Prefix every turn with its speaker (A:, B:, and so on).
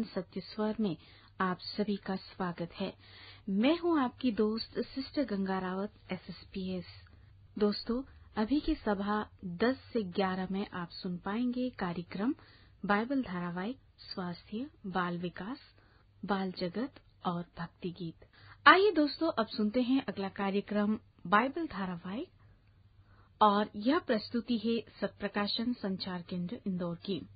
A: सत्य स्वर में आप सभी का स्वागत है। मैं हूं आपकी दोस्त सिस्टर गंगा रावत SSPS। दोस्तों, अभी की सभा 10 से 11 में आप सुन पाएंगे कार्यक्रम बाइबल धारावाहिक, स्वास्थ्य, बाल विकास, बाल जगत और भक्ति गीत। आइए दोस्तों, अब सुनते हैं अगला कार्यक्रम बाइबल धारावाहिक, और यह प्रस्तुति है सत्प्रकाशन संचार केंद्र इंदौर की।